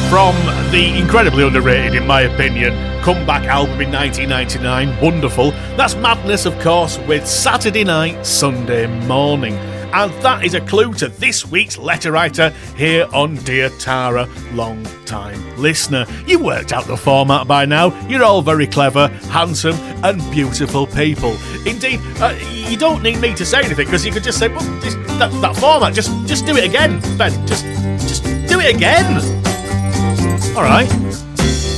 from the incredibly underrated, in my opinion, comeback album in 1999. Wonderful. That's Madness, of course, with Saturday Night, Sunday Morning. And that is a clue to this week's letter writer here on Dear Tara, long time listener. You worked out the format by now. You're all very clever, handsome and beautiful people. Indeed, you don't need me to say anything, because you could just say, well, that format, just do it again, Ben. Just do it again. All right.